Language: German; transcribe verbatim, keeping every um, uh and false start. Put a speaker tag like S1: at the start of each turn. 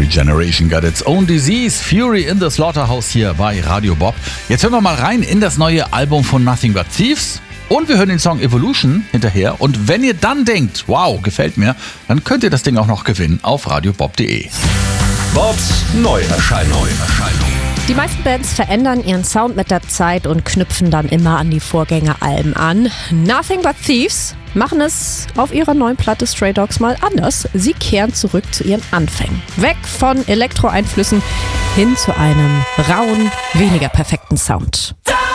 S1: Generation got its own disease. Fury in the Slaughterhouse hier bei Radio Bob. Jetzt hören wir mal rein in das neue Album von Nothing But Thieves. Und wir hören den Song Evolution hinterher. Und wenn ihr dann denkt, wow, gefällt mir, dann könnt ihr das Ding auch noch gewinnen auf radiobob punkt de.
S2: Bobs Neuerscheinung.
S3: Die meisten Bands verändern ihren Sound mit der Zeit und knüpfen dann immer an die Vorgängeralben an. Nothing But Thieves machen es auf ihrer neuen Platte Stray Dogs mal anders. Sie kehren zurück zu ihren Anfängen. Weg von Elektro-Einflüssen hin zu einem rauen, weniger perfekten Sound.